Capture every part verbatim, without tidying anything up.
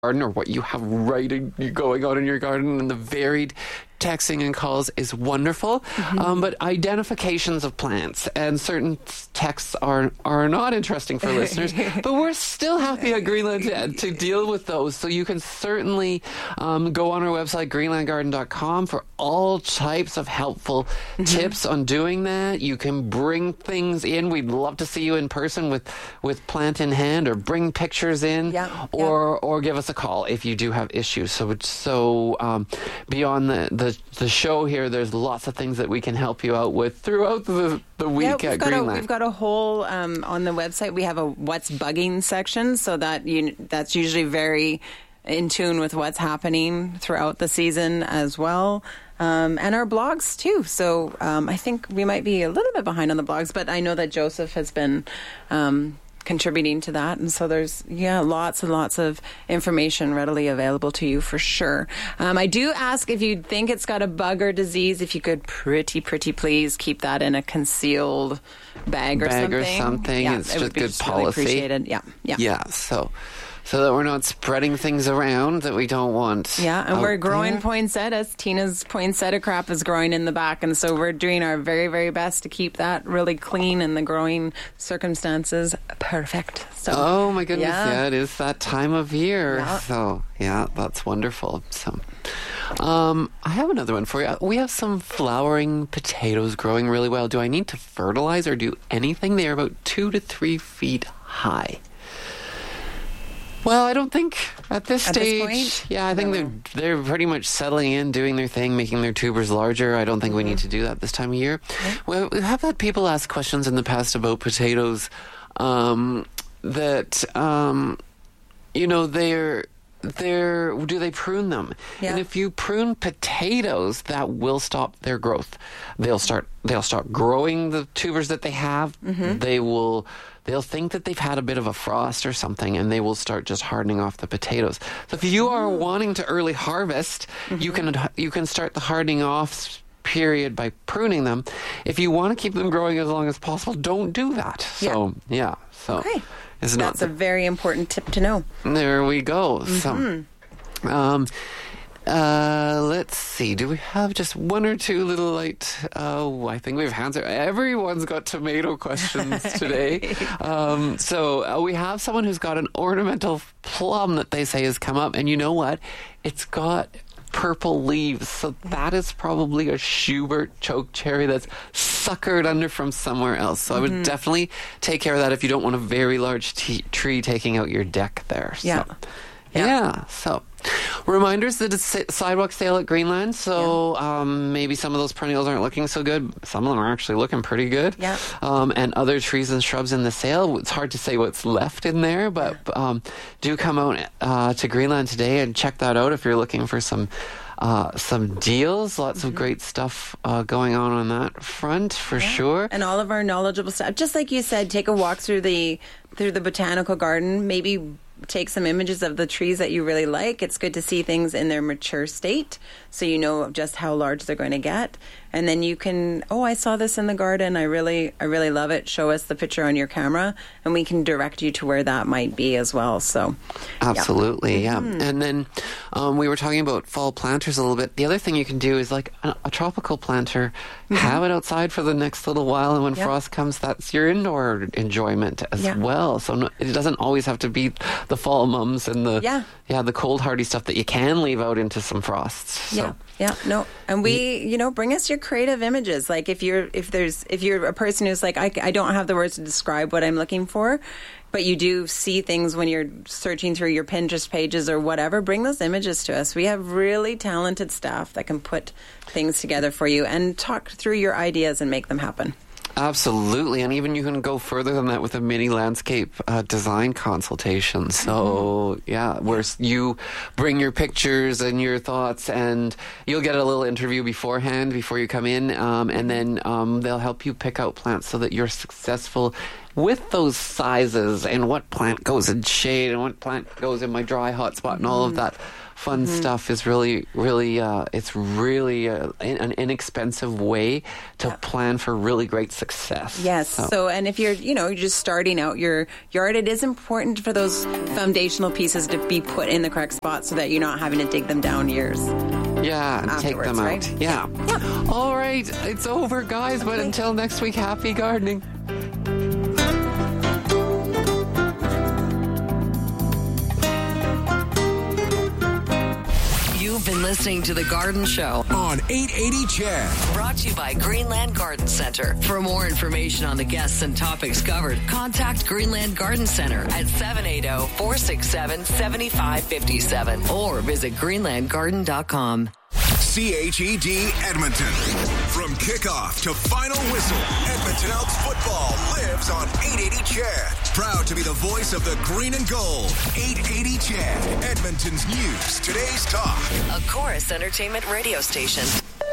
garden or what you have right in, going on in your garden, and the varied texting and calls is wonderful. Mm-hmm. Um, but identifications of plants and certain texts are are not interesting for listeners, but we're still happy at Greenland to, to deal with those. So you can certainly um, go on our website, greenland garden dot com, for all types of helpful mm-hmm. tips on doing that. You can bring things in. We'd love to see you in person with, with plant in hand, or bring pictures in, yeah, or yeah. or give us a call if you do have issues. So it's so um, beyond the, the the show here, there's lots of things that we can help you out with throughout the, the week yeah, at we've got Greenland. A, we've got a whole, um, on the website, we have a what's bugging section, so that you, that's usually very in tune with what's happening throughout the season as well. Um, and our blogs too. So um, I think we might be a little bit behind on the blogs, but I know that Joseph has been um, contributing to that, and so there's yeah lots and lots of information readily available to you for sure. um, I do ask, if you think it's got a bug or disease, if you could pretty pretty please keep that in a concealed bag or bag something or something yeah, it's it just would be good just policy. really appreciated. yeah yeah yeah so So that we're not spreading things around that we don't want. Yeah, and we're growing there. poinsettias. Tina's poinsettia crop is growing in the back, and so we're doing our very, very best to keep that really clean and the growing circumstances perfect. So, oh my goodness, yeah. yeah, it is that time of year. Yeah. So, yeah, that's wonderful. So, um, I have another one for you. We have some flowering potatoes growing really well. Do I need to fertilize or do anything? They are about two to three feet high. Well, I don't think at this At stage. this point? Yeah, I think No. they're they're pretty much settling in, doing their thing, making their tubers larger. I don't think we need to do that this time of year. Well, we have had people ask questions in the past about potatoes um, that um, you know they're. They're, do they prune them? Yeah. And if you prune potatoes, that will stop their growth. They'll start they'll start growing the tubers that they have. Mm-hmm. They will they'll think that they've had a bit of a frost or something, and they will start just hardening off the potatoes. So if you are wanting to early harvest, mm-hmm. you can you can start the hardening off period by pruning them. If you want to keep them growing as long as possible, don't do that. So yeah, yeah so okay. It's That's not a very important tip to know. There we go. Mm-hmm. So, um, uh, let's see. Do we have just one or two little light? Oh, I think we've answered. Everyone's got tomato questions today. um, so uh, we have someone who's got an ornamental plum that they say has come up, and you know what? It's got purple leaves, so that is probably a Schubert choke cherry that's suckered under from somewhere else. So mm-hmm. I would definitely take care of that if you don't want a very large t- tree taking out your deck there. Yeah. So, yeah. yeah. So reminders that it's sidewalk sale at Greenland. So yeah. um, maybe some of those perennials aren't looking so good. Some of them are actually looking pretty good. Yeah. Um, and other trees and shrubs in the sale. It's hard to say what's left in there, but um, do come out uh, to Greenland today and check that out if you're looking for some Uh, some deals, lots mm-hmm. of great stuff uh, going on on that front for yeah. sure. And all of our knowledgeable stuff. Just like you said, take a walk through the through the botanical garden. Maybe take some images of the trees that you really like. It's good to see things in their mature state, so you know just how large they're going to get. And then you can, oh, I saw this in the garden. I really, I really love it. Show us the picture on your camera, and we can direct you to where that might be as well. So, absolutely, yeah. Mm-hmm. yeah. And then um, we were talking about fall planters a little bit. The other thing you can do is like a, a tropical planter, mm-hmm. have it outside for the next little while, and when yep. frost comes, that's your indoor enjoyment as yeah. well. So no, it doesn't always have to be the fall mums and the yeah. yeah the cold hardy stuff that you can leave out into some frosts. So. Yeah. Yeah, no, and we, you know, bring us your creative images. Like if you're, if there's, if you're a person who's like, I, I don't have the words to describe what I'm looking for, but you do see things when you're searching through your Pinterest pages or whatever, bring those images to us. We have really talented staff that can put things together for you and talk through your ideas and make them happen. Absolutely, and even you can go further than that with a mini landscape uh, design consultation. So, mm-hmm. yeah, where you bring your pictures and your thoughts, and you'll get a little interview beforehand before you come in, um, and then um, they'll help you pick out plants so that you're successful with those sizes and what plant goes in shade and what plant goes in my dry hot spot and all of that fun mm-hmm. stuff is really, really, uh, it's really uh, an inexpensive way to yeah. plan for really great success. Yes. So. so, and if you're, you know, you're just starting out your yard, it is important for those foundational pieces to be put in the correct spot so that you're not having to dig them down years. Yeah, and take them out. Right? Yeah. yeah. All right. It's over, guys. But until next week, happy gardening. You've been listening to The Garden Show on eight eighty C H E D. Brought to you by Greenland Garden Center. For more information on the guests and topics covered, contact Greenland Garden Center at seven eight zero, four six seven, seven five five seven or visit greenland garden dot com. C H E D Edmonton. From kickoff to final whistle, Edmonton Elks football lives on eight eighty C H E D. Proud to be the voice of the green and gold. eight eighty C H E D, Edmonton's news, today's talk. A Chorus Entertainment radio station.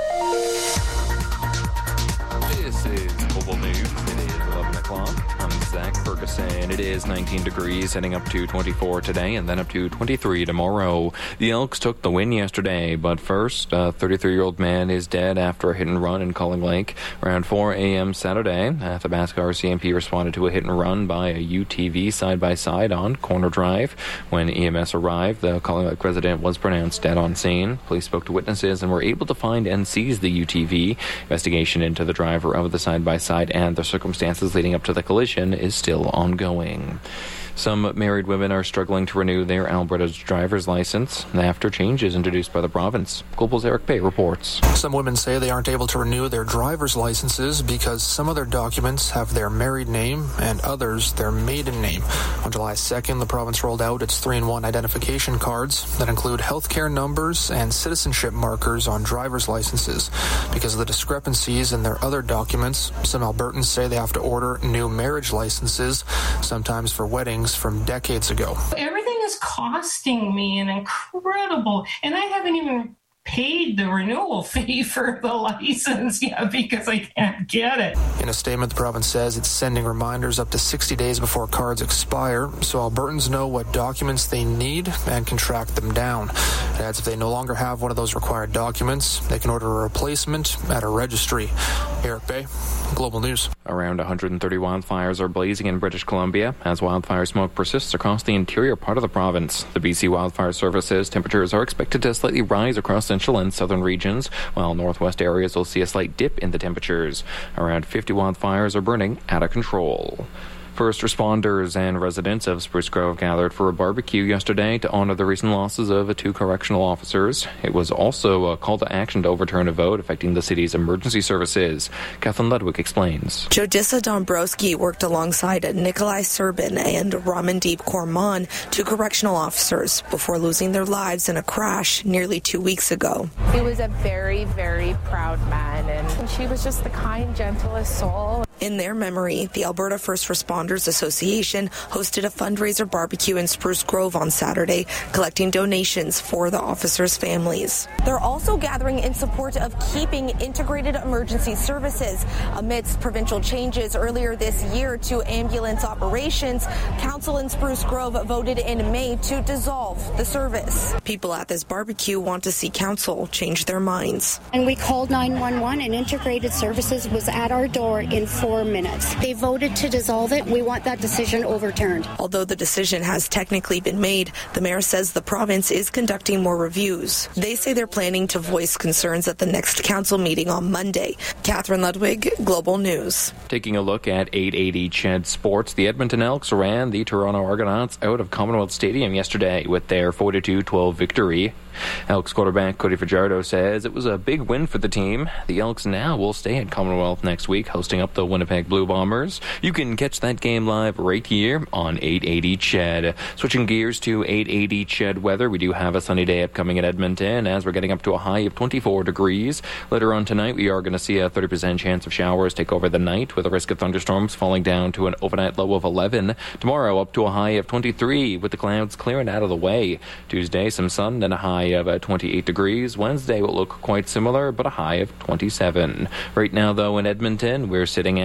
This is Global News. It is eleven o'clock. I'm Zach Ferguson. It is nineteen degrees, heading up to twenty-four today and then up to twenty-three tomorrow. The Elks took the win yesterday, but first, a thirty-three-year-old man is dead after a hit and run in Culling Lake. Around four a.m. Saturday, Athabasca R C M P responded to a hit and run by a U T V side-by-side on Corner Drive. When E M S arrived, the Culling Lake resident was pronounced dead on scene. Police spoke to witnesses and were able to find and seize the U T V. Investigation into the driver of the side-by-side and the circumstances leading up to the collision is still ongoing. Some married women are struggling to renew their Alberta's driver's license after changes introduced by the province. Global's Eric Bay reports. Some women say they aren't able to renew their driver's licenses because some of their documents have their married name and others their maiden name. On July second, the province rolled out its three in one identification cards that include healthcare numbers and citizenship markers on driver's licenses. Because of the discrepancies in their other documents, some Albertans say they have to order new marriage licenses, sometimes for weddings from decades ago. Everything is costing me an incredible, and I haven't even paid the renewal fee for the license yet because I can't get it. In a statement, the province says it's sending reminders up to sixty days before cards expire, so Albertans know what documents they need and can track them down. It adds if they no longer have one of those required documents, they can order a replacement at a registry. Eric Bay, Global News. Around one hundred thirty wildfires are blazing in British Columbia as wildfire smoke persists across the interior part of the province. The B C Wildfire Service says temperatures are expected to slightly rise across central and southern regions, while northwest areas will see a slight dip in the temperatures. Around fifty wildfires are burning out of control. First responders and residents of Spruce Grove gathered for a barbecue yesterday to honor the recent losses of two correctional officers. It was also a call to action to overturn a vote affecting the city's emergency services. Kathleen Ludwig explains. Jodissa Dombrowski worked alongside Nikolai Serbin and Ramandeep Korman, two correctional officers, before losing their lives in a crash nearly two weeks ago. He was a very, very proud man, and she was just the kind, gentlest soul. In their memory, the Alberta First Responders Association hosted a fundraiser barbecue in Spruce Grove on Saturday, collecting donations for the officers' families. They're also gathering in support of keeping integrated emergency services. Amidst provincial changes earlier this year to ambulance operations, Council in Spruce Grove voted in May to dissolve the service. People at this barbecue want to see Council change their minds. And we called nine one one, and integrated services was at our door in four Four minutes. They voted to dissolve it. We want that decision overturned. Although the decision has technically been made, the mayor says the province is conducting more reviews. They say they're planning to voice concerns at the next council meeting on Monday. Catherine Ludwig, Global News. Taking a look at eight eighty C H E D Sports, the Edmonton Elks ran the Toronto Argonauts out of Commonwealth Stadium yesterday with their forty-two twelve victory. Elks quarterback Cody Fajardo says it was a big win for the team. The Elks now will stay at Commonwealth next week, hosting up the Winnipeg Blue Bombers. You can catch that game live right here on eight eighty C H E D. Switching gears to eight eighty C H E D weather, we do have a sunny day upcoming in Edmonton as we're getting up to a high of twenty-four degrees. Later on tonight, we are going to see a thirty percent chance of showers take over the night with a risk of thunderstorms falling down to an overnight low of eleven. Tomorrow, up to a high of twenty-three with the clouds clearing out of the way. Tuesday, some sun and a high of uh, twenty-eight degrees. Wednesday will look quite similar, but a high of twenty-seven. Right now, though, in Edmonton, we're sitting at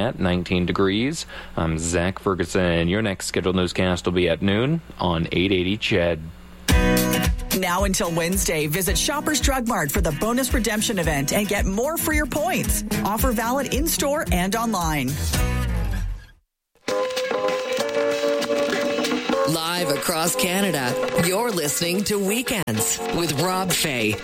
at nineteen degrees. I'm Zach Ferguson. Your next scheduled newscast will be at noon on eight eighty C H E D. Now until Wednesday, visit Shoppers Drug Mart for the bonus redemption event and get more for your points. Offer valid in-store and online. Live across Canada, you're listening to Weekends with Rob Fay.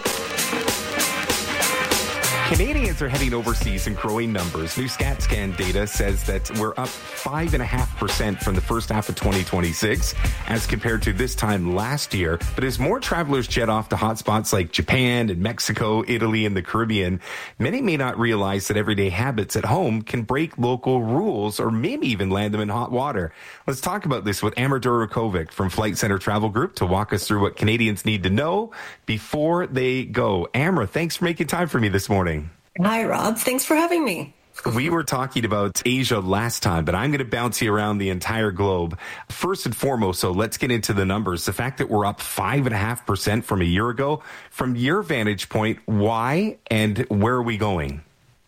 Canadians are heading overseas in growing numbers. New StatScan data says that we're up five point five percent from the first half of twenty twenty-six as compared to this time last year. But as more travelers jet off to hotspots like Japan and Mexico, Italy, and the Caribbean, many may not realize that everyday habits at home can break local rules or maybe even land them in hot water. Let's talk about this with Amber Durakovic from Flight Centre Travel Group to walk us through what Canadians need to know before they go. Amber, thanks for making time for me this morning. Hi, Rob. Thanks for having me. We were talking about Asia last time, but I'm going to bounce you around the entire globe. First and foremost, so let's get into the numbers. The fact that we're up five point five percent from a year ago, from your vantage point, why and where are we going?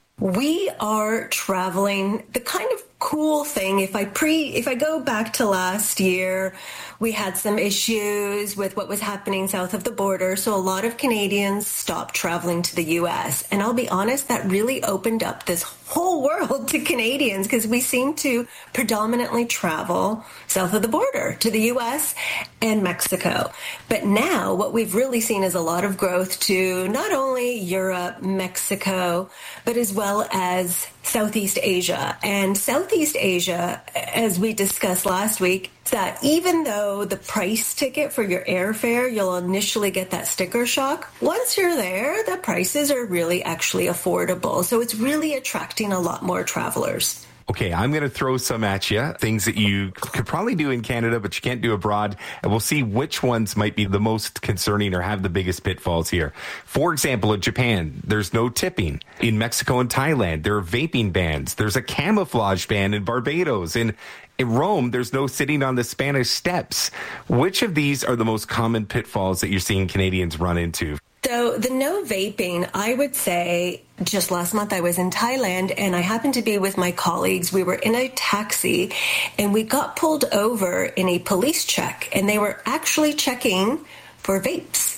We are traveling. The kind of cool thing, if I pre, if I go back to last year, we had some issues with what was happening south of the border. So a lot of Canadians stopped traveling to the U S. And I'll be honest, that really opened up this whole world to Canadians because we seem to predominantly travel south of the border to the U S and Mexico. But now what we've really seen is a lot of growth to not only Europe, Mexico, but as well as Southeast Asia. And Southeast Asia, as we discussed last week, is that even though the price ticket for your airfare, you'll initially get that sticker shock, once you're there, the prices are really actually affordable. So it's really attracting a lot more travelers. Okay, I'm going to throw some at you, things that you could probably do in Canada, but you can't do abroad, and we'll see which ones might be the most concerning or have the biggest pitfalls here. For example, in Japan, there's no tipping. In Mexico and Thailand, there are vaping bans. There's a camouflage ban in Barbados. In In Rome, there's no sitting on the Spanish steps. Which of these are the most common pitfalls that you're seeing Canadians run into? So the no vaping, I would say just last month I was in Thailand and I happened to be with my colleagues. We were in a taxi and we got pulled over in a police check and they were actually checking for vapes.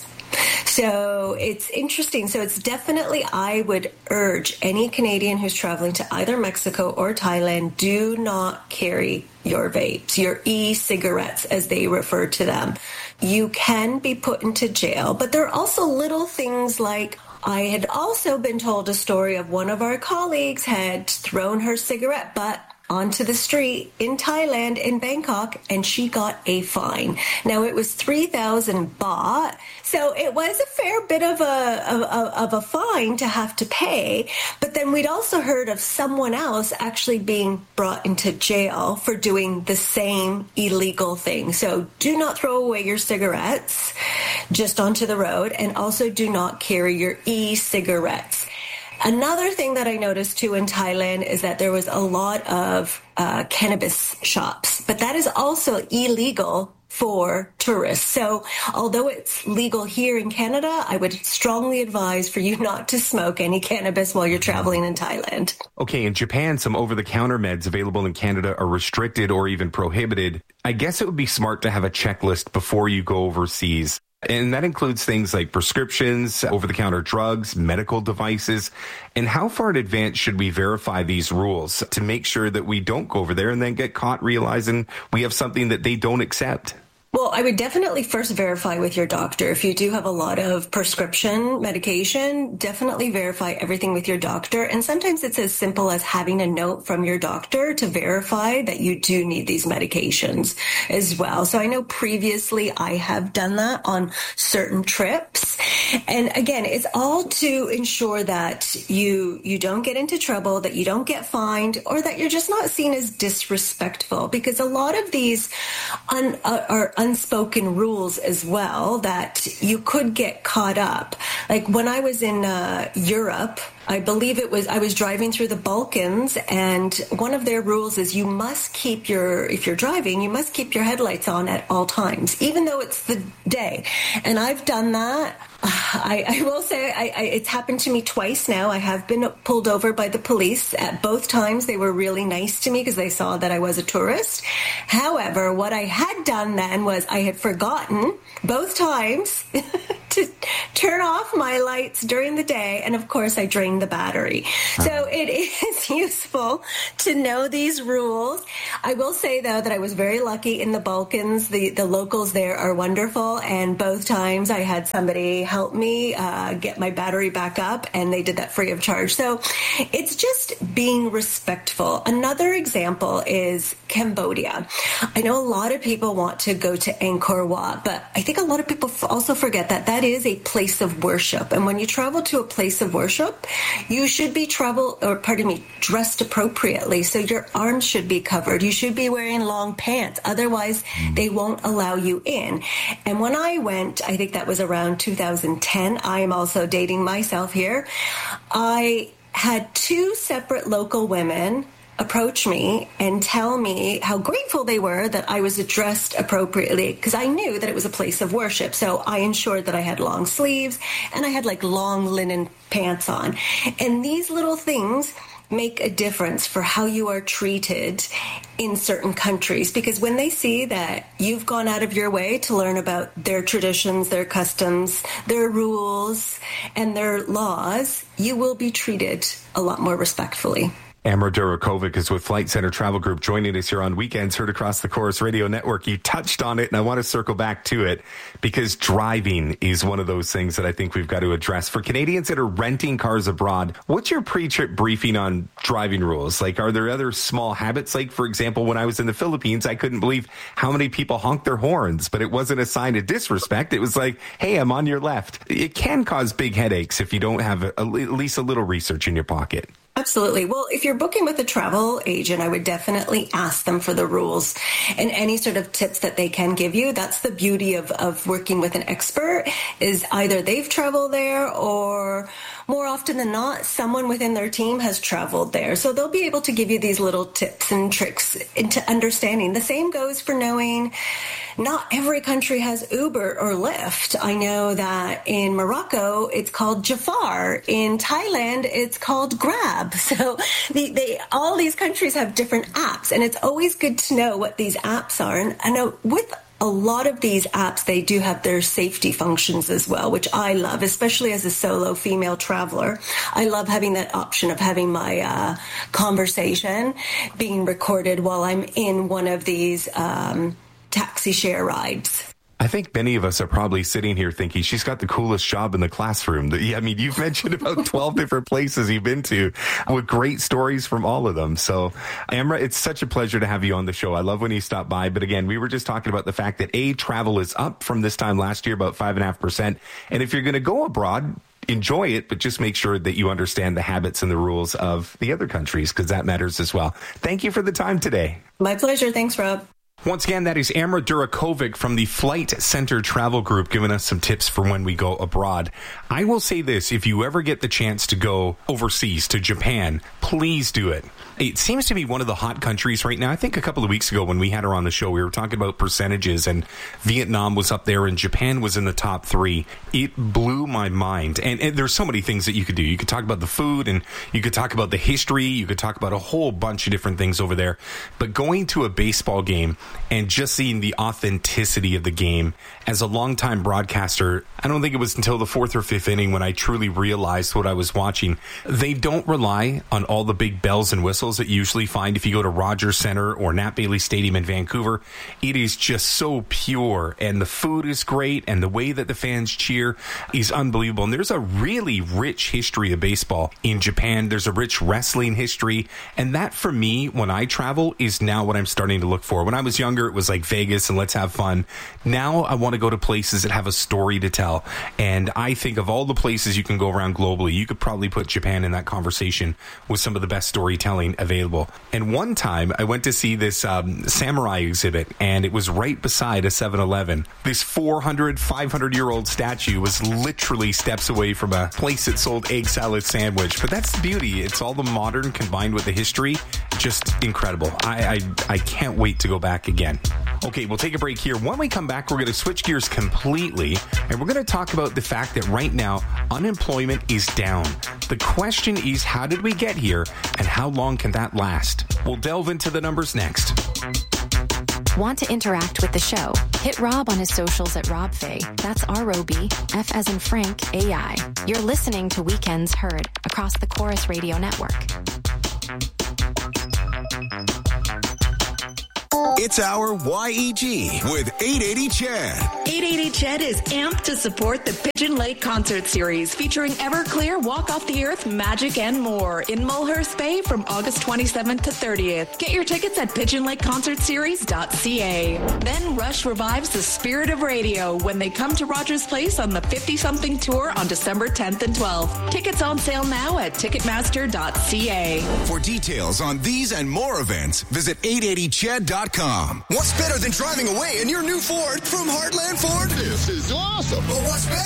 So it's interesting. So it's definitely, I would urge any Canadian who's traveling to either Mexico or Thailand, do not carry your vapes, your e-cigarettes as they refer to them. You can be put into jail, but there are also little things like, I had also been told a story of one of our colleagues had thrown her cigarette butt onto the street in Thailand, in Bangkok, and she got a fine. Now, it was three thousand baht, so it was a fair bit of a, of, of a fine to have to pay, but then we'd also heard of someone else actually being brought into jail for doing the same illegal thing. So do not throw away your cigarettes just onto the road, and also do not carry your e-cigarettes. Another thing that I noticed too in Thailand is that there was a lot of uh, cannabis shops, but that is also illegal for tourists. So although it's legal here in Canada, I would strongly advise for you not to smoke any cannabis while you're traveling in Thailand. Okay, in Japan, some over-the-counter meds available in Canada are restricted or even prohibited. I guess it would be smart to have a checklist before you go overseas. And that includes things like prescriptions, over-the-counter drugs, medical devices. And how far in advance should we verify these rules to make sure that we don't go over there and then get caught realizing we have something that they don't accept? Well, I would definitely first verify with your doctor. If you do have a lot of prescription medication, definitely verify everything with your doctor. And sometimes it's as simple as having a note from your doctor to verify that you do need these medications as well. So I know previously I have done that on certain trips. And again, it's all to ensure that you you don't get into trouble, that you don't get fined, or that you're just not seen as disrespectful. Because a lot of these un, uh, are unspoken rules as well that you could get caught up. Like when I was in uh, Europe, I believe it was, I was driving through the Balkans, and one of their rules is you must keep your, if you're driving, you must keep your headlights on at all times, even though it's the day. And I've done that. I, I will say I, I, it's happened to me twice now. I have been pulled over by the police. At both times, they were really nice to me because they saw that I was a tourist. However, what I had done then was I had forgotten both times to turn off my lights during the day. And of course, I drained the battery. So it is useful to know these rules. I will say, though, that I was very lucky in the Balkans. The, the locals there are wonderful. And both times I had somebody help me uh, get my battery back up, and they did that free of charge. So it's just being respectful. Another example is Cambodia. I know a lot of people want to go to Angkor Wat, but I think a lot of people also forget that that is a place of worship. And when you travel to a place of worship, you should be travel, or pardon me, dressed appropriately. So your arms should be covered. You should be wearing long pants. Otherwise, they won't allow you in. And when I went, I think that was around two thousand ten. I am also dating myself here. I had two separate local women approach me and tell me how grateful they were that I was dressed appropriately, because I knew that it was a place of worship. So I ensured that I had long sleeves and I had like long linen pants on. And these little things make a difference for how you are treated in certain countries, because when they see that you've gone out of your way to learn about their traditions, their customs, their rules, and their laws, you will be treated a lot more respectfully. Amra Durakovic is with Flight Centre Travel Group, joining us here on Weekends, heard across the Chorus Radio Network. You touched on it, and I want to circle back to it because driving is one of those things that I think we've got to address. For Canadians that are renting cars abroad, what's your pre-trip briefing on driving rules? Like, are there other small habits? Like, for example, when I was in the Philippines, I couldn't believe how many people honked their horns, but it wasn't a sign of disrespect. It was like, hey, I'm on your left. It can cause big headaches if you don't have a, at least a little research in your pocket. Absolutely. Well, if you're booking with a travel agent, I would definitely ask them for the rules and any sort of tips that they can give you. That's the beauty of, of working with an expert, is either they've traveled there or more often than not, someone within their team has traveled there. So they'll be able to give you these little tips and tricks into understanding. The same goes for knowing not every country has Uber or Lyft. I know that in Morocco, it's called Jafar. In Thailand, it's called Grab. So the, they, all these countries have different apps, and it's always good to know what these apps are. And I know with a lot of these apps, they do have their safety functions as well, which I love, especially as a solo female traveler. I love having that option of having my uh, conversation being recorded while I'm in one of these um, taxi share rides. I think many of us are probably sitting here thinking she's got the coolest job in the classroom. I mean, you've mentioned about twelve different places you've been to with great stories from all of them. So, Amra, it's such a pleasure to have you on the show. I love when you stop by. But again, we were just talking about the fact that A, travel is up from this time last year, about five and a half percent. And if you're going to go abroad, enjoy it, but just make sure that you understand the habits and the rules of the other countries, because that matters as well. Thank you for the time today. My pleasure. Thanks, Rob. Once again, that is Amra Durakovic from the Flight Centre Travel Group giving us some tips for when we go abroad. I will say this, if you ever get the chance to go overseas to Japan, please do it. It seems to be one of the hot countries right now. I think a couple of weeks ago when we had her on the show, we were talking about percentages, and Vietnam was up there and Japan was in the top three. It blew my mind. And, and there's so many things that you could do. You could talk about the food, and you could talk about the history. You could talk about a whole bunch of different things over there. But going to a baseball game and just seeing the authenticity of the game, as a longtime broadcaster, I don't think it was until the fourth or fifth inning when I truly realized what I was watching. They don't rely on all the big bells and whistles that you usually find if you go to Rogers Centre or Nat Bailey Stadium in Vancouver. It is just so pure, and the food is great, and the way that the fans cheer is unbelievable. And there's a really rich history of baseball in Japan. There's a rich wrestling history, and that for me, when I travel, is now what I'm starting to look for. When I was young, younger, it was like Vegas and let's have fun. Now I want to go to places that have a story to tell. And I think of all the places you can go around globally, you could probably put Japan in that conversation with some of the best storytelling available. And one time I went to see this um, samurai exhibit, and it was right beside a seven eleven. This four hundred, five hundred year old statue was literally steps away from a place that sold egg salad sandwich. But that's the beauty. It's all the modern combined with the history. Just incredible. I, I, I can't wait to go back again. Okay, we'll take a break here. When we come back, we're going to switch gears completely, and we're going to talk about the fact that right now, unemployment is down. The question is, how did we get here, and how long can that last? We'll delve into the numbers next. Want to interact with the show? Hit Rob on his socials at Rob Fay. That's R O B, F as in Frank, A I. You're listening to Weekends Heard across the Chorus Radio Network. It's our Y E G with eight eighty Chad. eight eighty Ched is amped to support the Pigeon Lake Concert Series featuring Everclear, Walk Off the Earth, Magic, and more in Mulhurst Bay from August twenty-seventh to thirtieth. Get your tickets at pigeon lake concert series dot c a. Then Rush revives the spirit of radio when they come to Rogers Place on the fifty-something tour on December tenth and twelfth. Tickets on sale now at ticketmaster dot c a. For details on these and more events, visit eight eighty ched dot com. What's better than driving away in your new Ford from Heartland Ford? This is awesome. But what's better?